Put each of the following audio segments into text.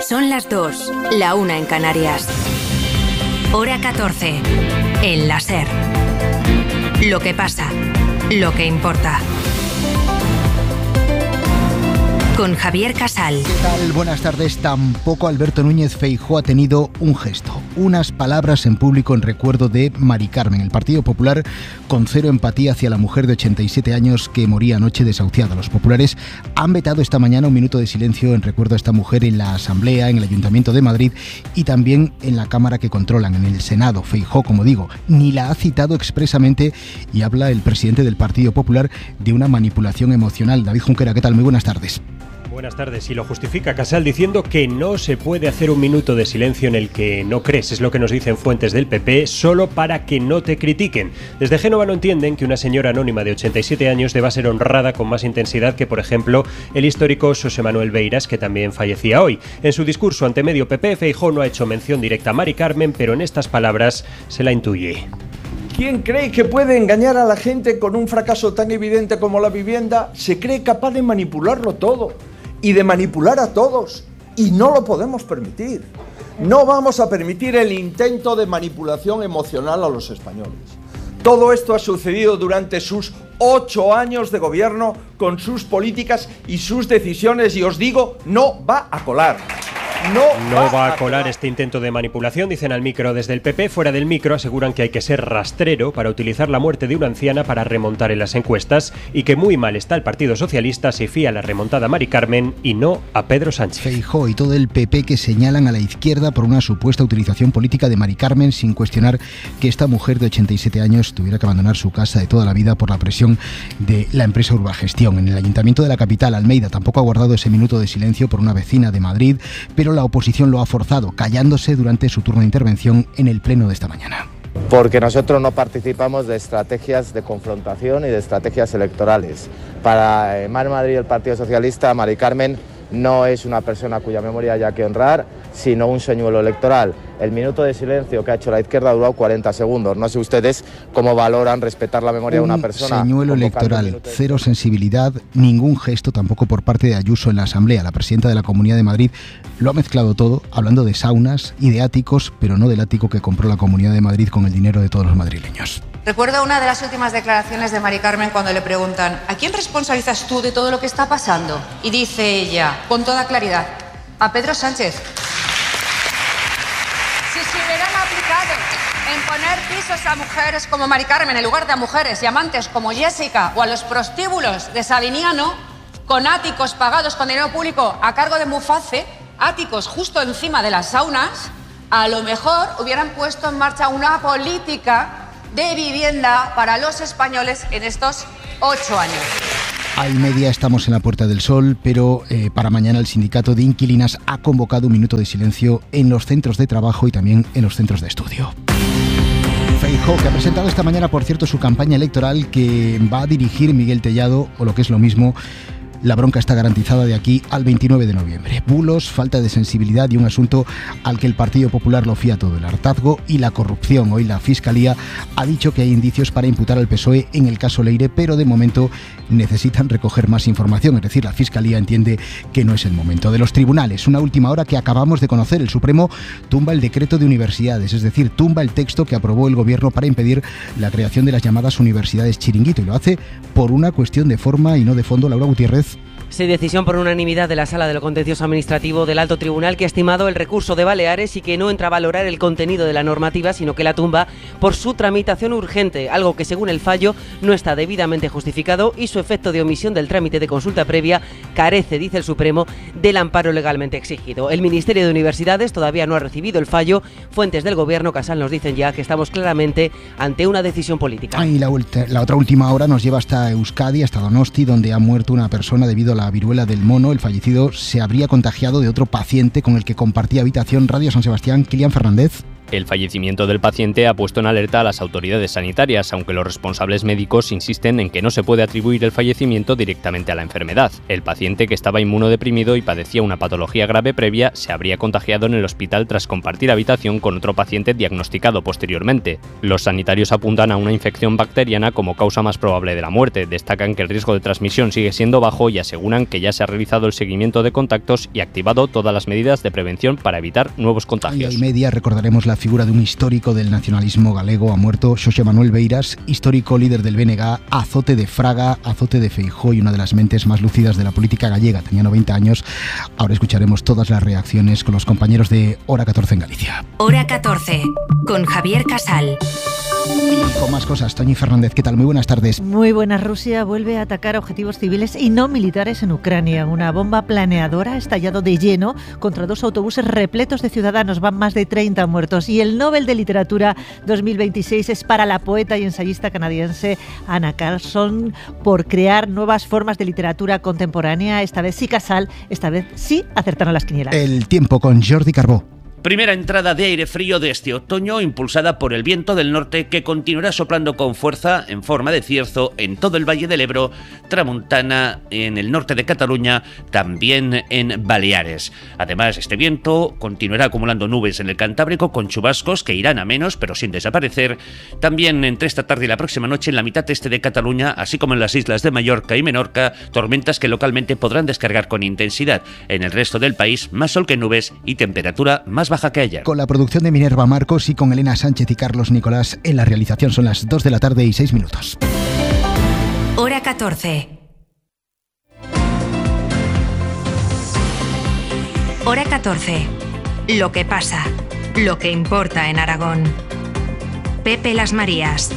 Son las 2, la 1 en Canarias. Hora 14, en la SER. Lo que pasa, lo que importa. Con Javier Casal. ¿Qué tal? Buenas tardes. Tampoco Alberto Núñez Feijóo ha tenido un gesto, unas palabras en público en recuerdo de Mari Carmen. El Partido Popular con cero empatía hacia la mujer de 87 años que moría anoche desahuciada. Los populares han vetado esta mañana un minuto de silencio en recuerdo a esta mujer en la Asamblea, en el Ayuntamiento de Madrid y también en la Cámara que controlan, en el Senado. Feijóo, como digo, ni la ha citado expresamente y habla el presidente del Partido Popular de una manipulación emocional. David Junquera, ¿qué tal? Muy buenas tardes. Buenas tardes. Y lo justifica Casal diciendo que no se puede hacer un minuto de silencio en el que no crees. Es lo que nos dicen fuentes del PP, solo para que no te critiquen. Desde Génova no entienden que una señora anónima de 87 años deba ser honrada con más intensidad que, por ejemplo, el histórico Xosé Manuel Beiras, que también fallecía hoy. En su discurso ante medio PP, Feijóo no ha hecho mención directa a Mari Carmen, pero en estas palabras se la intuye. ¿Quién cree que puede engañar a la gente con un fracaso tan evidente como la vivienda? Se cree capaz de manipularlo todo y de manipular a todos, y no lo podemos permitir. No vamos a permitir el intento de manipulación emocional a los españoles. Todo esto ha sucedido durante sus 8 años de gobierno, con sus políticas y sus decisiones, y os digo, no va a colar. No va a colar este intento de manipulación, dicen al micro desde el PP. Fuera del micro aseguran que hay que ser rastrero para utilizar la muerte de una anciana para remontar en las encuestas y que muy mal está el Partido Socialista si fía la remontada a Mari Carmen y no a Pedro Sánchez. Feijóo y todo el PP que señalan a la izquierda por una supuesta utilización política de Mari Carmen, sin cuestionar que esta mujer de 87 años tuviera que abandonar su casa de toda la vida por la presión de la empresa Urbagestión. En el Ayuntamiento de la capital, Almeida, tampoco ha guardado ese minuto de silencio por una vecina de Madrid, pero la oposición lo ha forzado, callándose durante su turno de intervención en el pleno de esta mañana. Porque nosotros no participamos de estrategias de confrontación y de estrategias electorales. Para Mar Madrid y el Partido Socialista, Mari Carmen no es una persona cuya memoria haya que honrar, sino un señuelo electoral. El minuto de silencio que ha hecho la izquierda ha durado 40 segundos. No sé ustedes cómo valoran respetar la memoria de una persona. Un señuelo electoral, cero sensibilidad, ningún gesto tampoco por parte de Ayuso en la Asamblea. La presidenta de la Comunidad de Madrid lo ha mezclado todo, hablando de saunas y de áticos, pero no del ático que compró la Comunidad de Madrid con el dinero de todos los madrileños. Recuerdo una de las últimas declaraciones de Mari Carmen cuando le preguntan ¿a quién responsabilizas tú de todo lo que está pasando? Y dice ella, con toda claridad, a Pedro Sánchez. Si se hubieran aplicado en poner pisos a mujeres como Mari Carmen en lugar de a mujeres y amantes como Jessica o a los prostíbulos de Sabiniano, con áticos pagados con dinero público a cargo de Muface, áticos justo encima de las saunas, a lo mejor hubieran puesto en marcha una política de vivienda para los españoles en estos 8 años. A y media estamos en la Puerta del Sol, pero para mañana el sindicato de inquilinas ha convocado un minuto de silencio en los centros de trabajo y también en los centros de estudio. Feijóo, que ha presentado esta mañana, por cierto, su campaña electoral que va a dirigir Miguel Tellado, o lo que es lo mismo, la bronca está garantizada de aquí al 29 de noviembre. Bulos, falta de sensibilidad y un asunto al que el Partido Popular lo fía todo, el hartazgo y la corrupción. Hoy la Fiscalía ha dicho que hay indicios para imputar al PSOE en el caso Leire, pero de momento necesitan recoger más información. Es decir, la Fiscalía entiende que no es el momento. De los tribunales, una última hora que acabamos de conocer. El Supremo tumba el decreto de universidades, es decir, tumba el texto que aprobó el Gobierno para impedir la creación de las llamadas universidades chiringuito, y lo hace por una cuestión de forma y no de fondo. Laura Gutiérrez. Sí, decisión por unanimidad de la Sala de lo Contencioso Administrativo del Alto Tribunal, que ha estimado el recurso de Baleares y que no entra a valorar el contenido de la normativa, sino que la tumba por su tramitación urgente, algo que según el fallo no está debidamente justificado y su efecto de omisión del trámite de consulta previa carece, dice el Supremo, del amparo legalmente exigido. El Ministerio de Universidades todavía no ha recibido el fallo. Fuentes del Gobierno, Casal, nos dicen ya que estamos claramente ante una decisión política. Y la otra última hora nos lleva hasta Euskadi, hasta Donosti, donde ha muerto una persona debido a la viruela del mono. El fallecido se habría contagiado de otro paciente con el que compartía habitación. Radio San Sebastián, Kilian Fernández. El fallecimiento del paciente ha puesto en alerta a las autoridades sanitarias, aunque los responsables médicos insisten en que no se puede atribuir el fallecimiento directamente a la enfermedad. El paciente, que estaba inmunodeprimido y padecía una patología grave previa, se habría contagiado en el hospital tras compartir habitación con otro paciente diagnosticado posteriormente. Los sanitarios apuntan a una infección bacteriana como causa más probable de la muerte, destacan que el riesgo de transmisión sigue siendo bajo y aseguran que ya se ha realizado el seguimiento de contactos y activado todas las medidas de prevención para evitar nuevos contagios. Y media recordaremos la figura de un histórico del nacionalismo galego. Ha muerto Xosé Manuel Beiras, histórico líder del BNG, azote de Fraga, azote de Feijóo y una de las mentes más lúcidas de la política gallega. Tenía 90 años. Ahora escucharemos todas las reacciones con los compañeros de Hora 14 en Galicia. Hora 14, con Javier Casal. Y con más cosas, Toñi Fernández, ¿qué tal? Muy buenas tardes. Muy buenas. Rusia vuelve a atacar objetivos civiles y no militares en Ucrania. Una bomba planeadora ha estallado de lleno contra 2 autobuses repletos de ciudadanos. Van más de 30 muertos. Y el Nobel de Literatura 2026 es para la poeta y ensayista canadiense Anna Carlson por crear nuevas formas de literatura contemporánea. Esta vez sí, Casal, esta vez sí acertaron las quinielas. El tiempo con Jordi Carbó. Primera entrada de aire frío de este otoño, impulsada por el viento del norte, que continuará soplando con fuerza en forma de cierzo en todo el Valle del Ebro, tramontana en el norte de Cataluña, también en Baleares. Además, este viento continuará acumulando nubes en el Cantábrico con chubascos que irán a menos, pero sin desaparecer. También entre esta tarde y la próxima noche en la mitad este de Cataluña, así como en las islas de Mallorca y Menorca, tormentas que localmente podrán descargar con intensidad. En el resto del país, más sol que nubes y temperatura más baja que ayer. Con la producción de Minerva Marcos y con Elena Sánchez y Carlos Nicolás en la realización. Son las 2 de la tarde y 6 minutos. Hora 14. Hora 14. Lo que pasa, lo que importa en Aragón. Pepe Las Marías.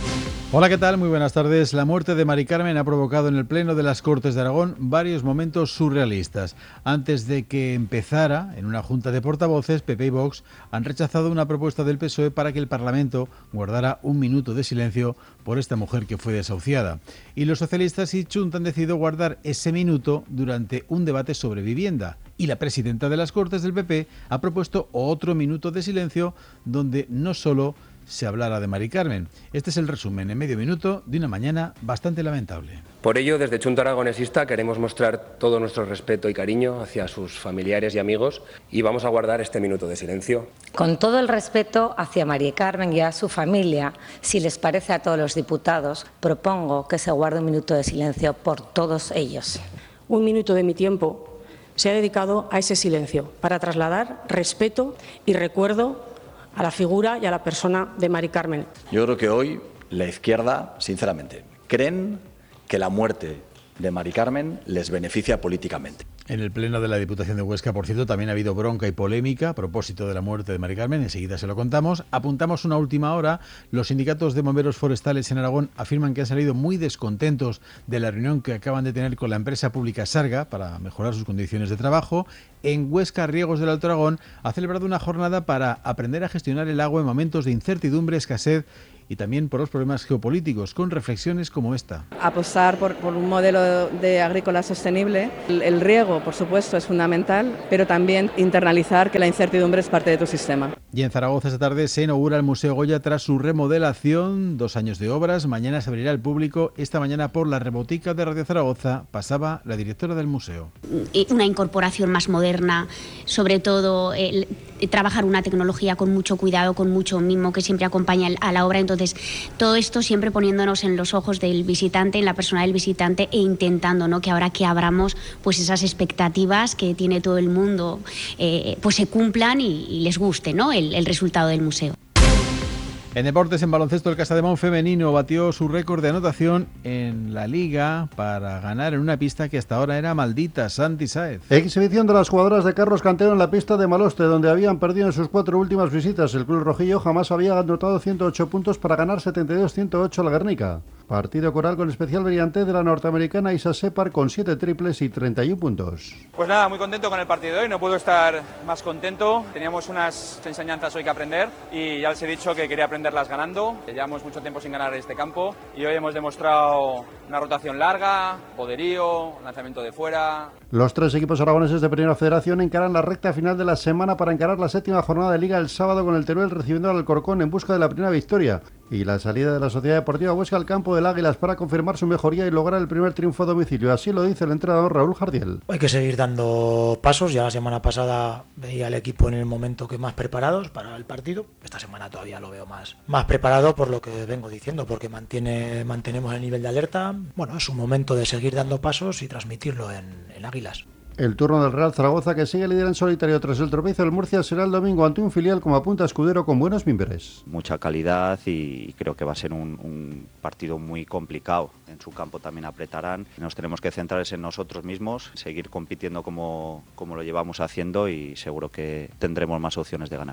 Hola, ¿qué tal? Muy buenas tardes. La muerte de Mari Carmen ha provocado en el Pleno de las Cortes de Aragón varios momentos surrealistas. Antes de que empezara, en una junta de portavoces, PP y Vox han rechazado una propuesta del PSOE para que el Parlamento guardara un minuto de silencio por esta mujer que fue desahuciada. Y los socialistas y Chunta han decidido guardar ese minuto durante un debate sobre vivienda. Y la presidenta de las Cortes del PP ha propuesto otro minuto de silencio donde no solo se hablara de Mari Carmen. Este es el resumen en medio minuto de una mañana bastante lamentable. Por ello, desde Chunta Aragonesista queremos mostrar todo nuestro respeto y cariño hacia sus familiares y amigos y vamos a guardar este minuto de silencio. Con todo el respeto hacia Mari Carmen y a su familia, si les parece a todos los diputados, propongo que se guarde un minuto de silencio por todos ellos. Un minuto de mi tiempo se ha dedicado a ese silencio para trasladar respeto y recuerdo a la figura y a la persona de Mari Carmen. Yo creo que hoy la izquierda, sinceramente, creen que la muerte de Mari Carmen les beneficia políticamente. En el Pleno de la Diputación de Huesca, por cierto, también ha habido bronca y polémica a propósito de la muerte de Mari Carmen. Enseguida se lo contamos. Apuntamos una última hora. Los sindicatos de bomberos forestales en Aragón afirman que han salido muy descontentos de la reunión que acaban de tener con la empresa pública Sarga para mejorar sus condiciones de trabajo. En Huesca, Riegos del Alto Aragón ha celebrado una jornada para aprender a gestionar el agua en momentos de incertidumbre, escasez y también por los problemas geopolíticos, con reflexiones como esta. Apostar por un modelo de agrícola sostenible. El riego, por supuesto, es fundamental, pero también internalizar que la incertidumbre es parte de tu sistema. Y en Zaragoza esta tarde se inaugura el Museo Goya tras su remodelación, 2 años de obras. Mañana se abrirá al público. Esta mañana por la Rebotica de Radio Zaragoza pasaba la directora del museo. Una incorporación más moderna, sobre todo trabajar una tecnología con mucho cuidado, con mucho mimo que siempre acompaña a la obra. Entonces, todo esto siempre poniéndonos en los ojos del visitante, en la persona del visitante e intentando, ¿no?, que ahora que abramos, pues esas expectativas que tiene todo el mundo pues se cumplan y les guste, ¿no?, el resultado del museo. En deportes, en baloncesto, el Casademón femenino batió su récord de anotación en la Liga para ganar en una pista que hasta ahora era maldita. Santi Sáez. Exhibición de las jugadoras de Carlos Cantero en la pista de Maloste, donde habían perdido en sus 4 últimas visitas. El club rojillo jamás había anotado 108 puntos para ganar 72-108 al Guernica. Partido coral con especial brillante de la norteamericana Isa Separ con 7 triples y 31 puntos. Pues nada, muy contento con el partido de hoy, no puedo estar más contento. Teníamos unas enseñanzas hoy que aprender y ya les he dicho que quería aprenderlas ganando. Llevamos mucho tiempo sin ganar este campo y hoy hemos demostrado una rotación larga, poderío, lanzamiento de fuera. Los 3 equipos aragoneses de Primera Federación encaran la recta final de la semana para encarar la 7ª jornada de Liga el sábado, con el Teruel recibiendo al Alcorcón en busca de la primera victoria y la salida de la Sociedad Deportiva Huesca al campo del Águilas para confirmar su mejoría y lograr el primer triunfo a domicilio. Así lo dice el entrenador Raúl Jardiel. Hay que seguir dando pasos. Ya la semana pasada veía al equipo en el momento que más preparados para el partido. Esta semana todavía lo veo más preparado, por lo que vengo diciendo, porque mantenemos el nivel de alerta. Bueno, es un momento de seguir dando pasos y transmitirlo en Águilas. El turno del Real Zaragoza, que sigue líder en solitario tras el tropiezo del Murcia, será el domingo ante un filial como apunta Escudero con buenos mimbres. Mucha calidad y creo que va a ser un partido muy complicado. En su campo también apretarán. Nos tenemos que centrar en nosotros mismos, seguir compitiendo como lo llevamos haciendo y seguro que tendremos más opciones de ganar.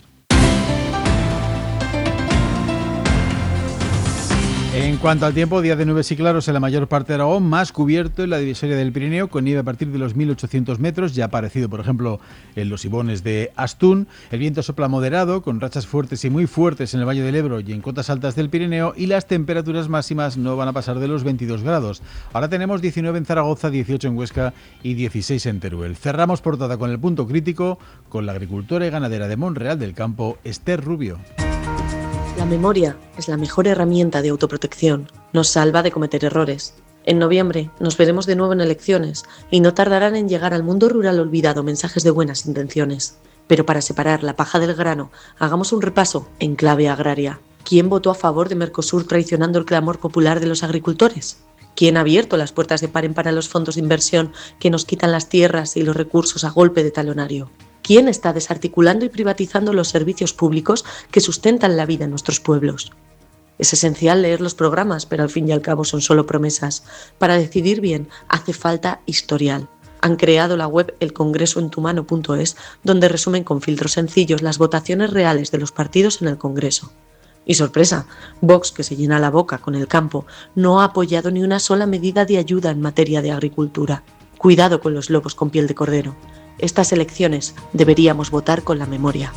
En cuanto al tiempo, día de nubes y claros en la mayor parte de Aragón, más cubierto en la divisoria del Pirineo, con nieve a partir de los 1800 metros, ya ha aparecido, por ejemplo, en los Ibones de Astún. El viento sopla moderado, con rachas fuertes y muy fuertes en el Valle del Ebro y en cotas altas del Pirineo, y las temperaturas máximas no van a pasar de los 22 grados. Ahora tenemos 19 en Zaragoza, 18 en Huesca y 16 en Teruel. Cerramos portada con el punto crítico, con la agricultora y ganadera de Monreal del Campo, Esther Rubio. La memoria es la mejor herramienta de autoprotección. Nos salva de cometer errores. En noviembre nos veremos de nuevo en elecciones y no tardarán en llegar al mundo rural olvidado mensajes de buenas intenciones. Pero para separar la paja del grano, hagamos un repaso en clave agraria. ¿Quién votó a favor de Mercosur traicionando el clamor popular de los agricultores? ¿Quién ha abierto las puertas de par en par a los fondos de inversión que nos quitan las tierras y los recursos a golpe de talonario? ¿Quién está desarticulando y privatizando los servicios públicos que sustentan la vida en nuestros pueblos? Es esencial leer los programas, pero al fin y al cabo son solo promesas. Para decidir bien hace falta historial. Han creado la web elcongresoentumano.es, donde resumen con filtros sencillos las votaciones reales de los partidos en el Congreso. Y sorpresa, Vox, que se llena la boca con el campo, no ha apoyado ni una sola medida de ayuda en materia de agricultura. Cuidado con los lobos con piel de cordero. Estas elecciones deberíamos votar con la memoria.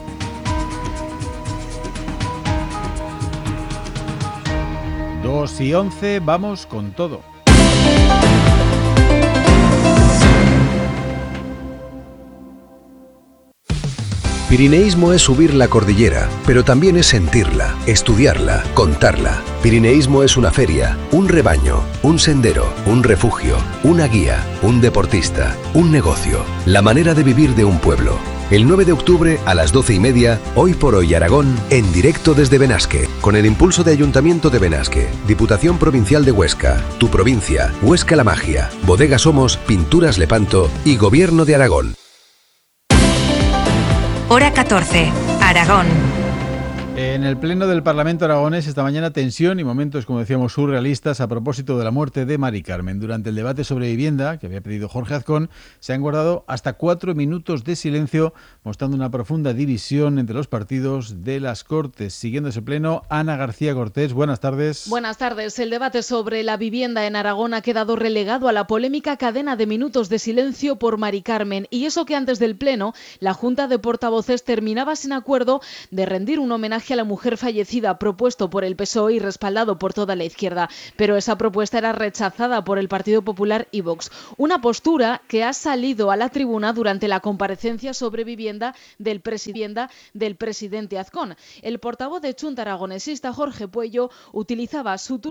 Dos y 11, vamos con todo. Pirineísmo es subir la cordillera, pero también es sentirla, estudiarla, contarla. Pirineísmo es una feria, un rebaño, un sendero, un refugio, una guía, un deportista, un negocio, la manera de vivir de un pueblo. El 9 de octubre a las 12:30, Hoy por Hoy Aragón, en directo desde Benasque, con el impulso de Ayuntamiento de Benasque, Diputación Provincial de Huesca, Tu Provincia, Huesca La Magia, Bodega Somos, Pinturas Lepanto y Gobierno de Aragón. Hora 14, Aragón. En el Pleno del Parlamento aragonés esta mañana tensión y momentos, como decíamos, surrealistas a propósito de la muerte de Mari Carmen. Durante el debate sobre vivienda, que había pedido Jorge Azcón, se han guardado hasta 4 minutos de silencio, mostrando una profunda división entre los partidos de las Cortes. Siguiendo ese pleno, Ana García Cortés, buenas tardes. Buenas tardes. El debate sobre la vivienda en Aragón ha quedado relegado a la polémica cadena de minutos de silencio por Mari Carmen. Y eso que antes del pleno, la Junta de Portavoces terminaba sin acuerdo de rendir un homenaje a la mujer fallecida propuesto por el PSOE y respaldado por toda la izquierda, pero esa propuesta era rechazada por el Partido Popular y Vox. Una postura que ha salido a la tribuna durante la comparecencia sobre vivienda del presidente Azcón. El portavoz de Chunta Aragonesista, Jorge Puello, utilizaba su